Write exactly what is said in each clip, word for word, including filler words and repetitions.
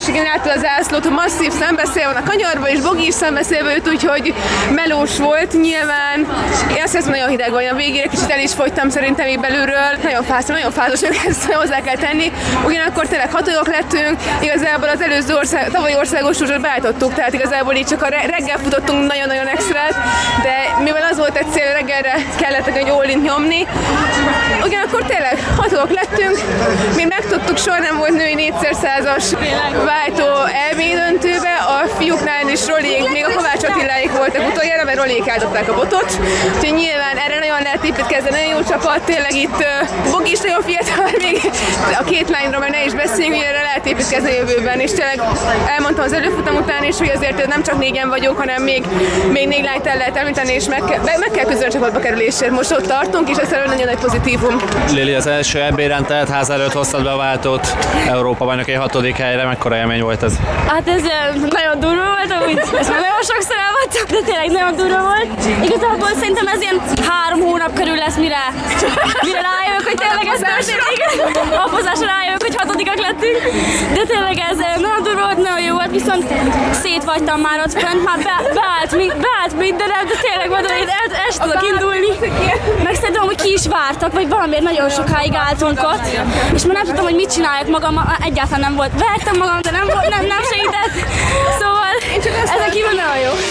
igen, látta az zászlót, masszív szembeszél van a kanyarba, és Bogi is szembeszélve jött, úgyhogy melós volt nyilván. Én azt hiszem, nagyon hideg van a végére, kicsit el is fogytam szerintem így belülről. Nagyon fáztam, nagyon fázos, hogy ezt hozzá kell tenni. Ugyanakkor tényleg hatodok lettünk, igazából az előző ország, tavalyi országos csúcsot beállítottuk, tehát igazából így csak a reggel futottunk nagyon-nagyon extrát, de mivel az volt egy cél, reggelre kellett egy all-in nyomni. Ugyanakkor tényleg hatodok lettünk, mi megtudtuk, soha nem volt női négyszer százas váltó é bé döntőbe, a fiúknál is Rolék, még a Kovács Attiláék voltak utoljára, mert Rolék áldották a botot. Úgyhogy nyilván erre nagyon lehet építkezni, nagyon jó csapat, tényleg itt uh, Bogi is nagyon fiatal, még a két lányról meg ne is beszéljünk, hogy erre lehet építkezni a jövőben, és tényleg elmondtam az előfutam után is, hogy azért nem csak négyen vagyunk, hanem még, még négy lányt el lehet említeni, és meg, ke- meg kell küzdeni a csapatba kerülésért. Most ott tartunk, és ez nagyon nagy pozitívum. Lili, az első é bé rendelt ház előtt hoztad be a váltót Európa bajnoki hatodik helyre, mekkora élmény volt ez? Hát ez nagyon durva volt, amúgy ezt már nagyon sokszor elmondtam, de tényleg nagyon durva volt. Igazából szerintem ez ilyen három hónap körül lesz, mire, mire rájövök, hogy tényleg ez történik. Apozásra rájövök, hogy hatodikak lettünk, de tényleg ez nagyon durva volt, nagyon jó volt, viszont szétvagytam már ott fönt, már be, beállt, beállt mindenem, de tényleg mondom, hogy el, el sem tudok indulni. Meg szerintem, hogy ki is vártak, vagy valamiért nagyon sokáig álltunk ott, és már nem tudtam, hogy mit csináljak magam, egyáltalán nem volt. Vertem magam, de nem, nem, nem segített. Szóval ezek kívül nagyon jó.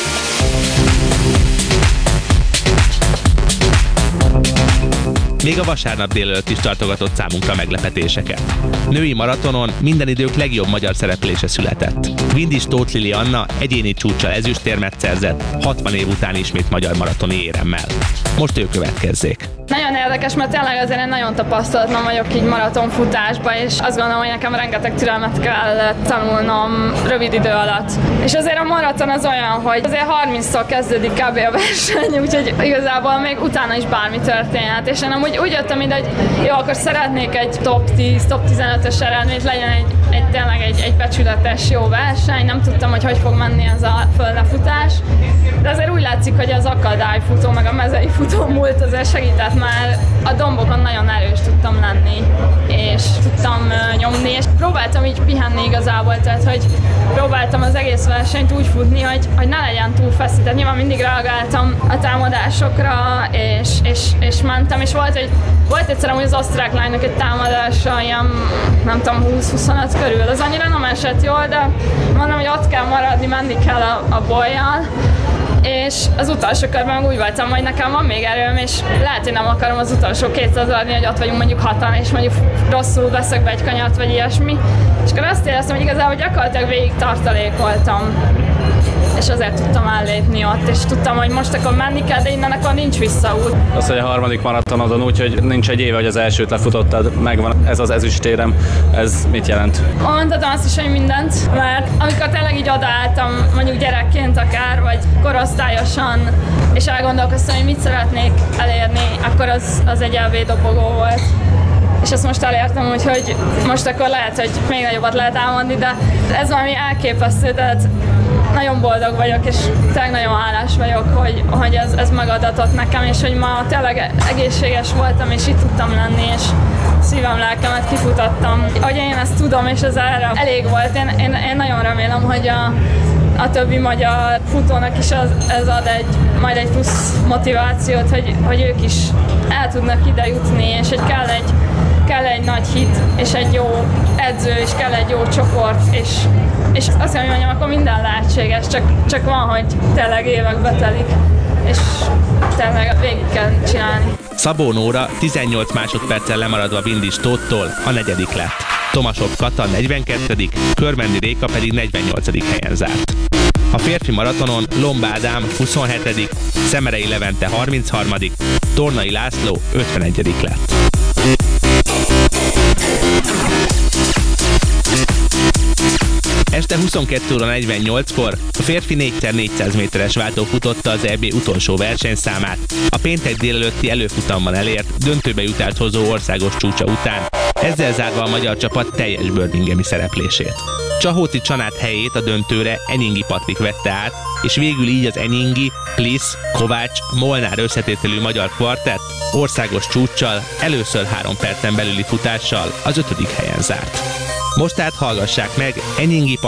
Még a vasárnap délelőtt is tartogatott számunkra meglepetéseket. Női maratonon minden idők legjobb magyar szereplése született. Vindis Tóth Lili Anna egyéni csúccsal ezüstérmet szerzett, hatvan év után ismét magyar maratoni éremmel. Most ő következzék. Nagyon érdekes, mert tényleg azért én nagyon tapasztalatlan vagyok így maratonfutásba, és azt gondolom, hogy nekem rengeteg türelmet kell tanulnom rövid idő alatt. És azért a maraton az olyan, hogy azért harminctól kezdődik kb. A verseny, úgyhogy igazából még utána is bármi történhet. És én amúgy úgy jöttem ide, hogy jó, akkor szeretnék egy top tíz, top tizenötös eredményt, legyen egy, egy tényleg egy, egy becsületes jó verseny. Nem tudtam, hogy hogy fog menni ez a földlefutás. De azért úgy látszik, hogy az akadályfutó, meg a mezei futó múlt azért segített, már a dombokon nagyon erős tudtam lenni, és tudtam uh, nyomni, és próbáltam így pihenni igazából, tehát hogy próbáltam az egész versenyt úgy futni, hogy, hogy ne legyen túl feszített. Nyilván mindig reagáltam a támadásokra, és, és, és mentem, és volt, hogy volt egyszer amúgy az osztrák lánynak egy támadása, ilyen nem tudom, húsz-huszonöt körül, az annyira nem esett jól, de mondom, hogy ott kell maradni, menni kell a, a bollyal. És az utolsó körben úgy voltam, hogy nekem van még erőm, és lehet, hogy nem akarom az utolsó kétszáz adni, hogy ott vagyunk mondjuk hatan, és mondjuk rosszul veszek be egy kanyart, vagy ilyesmi. És akkor azt éreztem, hogy igazából gyakorlatilag végig tartalékoltam. És azért tudtam ellépni ott, és tudtam, hogy most akkor menni kell, de innen akkor nincs visszaút. Az, hogy a harmadik maratonodon úgy, hogy nincs egy éve, hogy az elsőt lefutottad, megvan ez az ezüstérem, ez mit jelent? Mondhatom azt is, hogy mindent, mert amikor tényleg így odaálltam, mondjuk gyerekként akár, vagy korosztályosan, és elgondolkoztam, hogy mit szeretnék elérni, akkor az, az egy é bé dobogó volt. És ezt most elértem, úgyhogy most akkor lehet, hogy még nagyobbat lehet álmodni, de ez valami elképesztő, tehát nagyon boldog vagyok, és tényleg nagyon hálás vagyok, hogy, hogy ez, ez megadatott nekem, és hogy ma tényleg egészséges voltam, és itt tudtam lenni, és szívem, lelkemet kifutottam. Hogy én ezt tudom, és ez erre elég volt. Én, én, én nagyon remélem, hogy a, a többi magyar futónak is az, ez ad egy, majd egy plusz motivációt, hogy, hogy ők is el tudnak ide jutni, és hogy kell egy, kell egy nagy hit, és egy jó edző, és kell egy jó csoport, és, és azt mondjam, hogy akkor minden lehetséges, csak, csak van, hogy tényleg évekbe telik, és tényleg végig kell csinálni. Szabó Nóra tizennyolc másodperccel lemaradva Vindis Tóthtól a negyedik lett. Tomasov Kata negyvenkettedik, Körmendi Réka pedig negyvennyolcadik helyen zárt. A férfi maratonon Lomb Ádám huszonhetedik, Szemerei Levente harmincharmadik, Tornai László ötvenegyedik lett. Este huszonkettő óra negyvennyolckor a férfi négy szer négyszáz méteres váltó futotta az é bé utolsó versenyszámát, a péntek délelőtti előfutamban elért, döntőbe jutást hozó országos csúcsa után, ezzel zárva a magyar csapat teljes birminghami szereplését. Csahóci Csanát helyét a döntőre Enyingi Patrik vette át, és végül így az Enyingi, Plisz, Kovács, Molnár összetételű magyar kvartett országos csúccsal, először három percen belüli futással az ötödik helyen zárt. Most tehát hallgassák meg Enyingi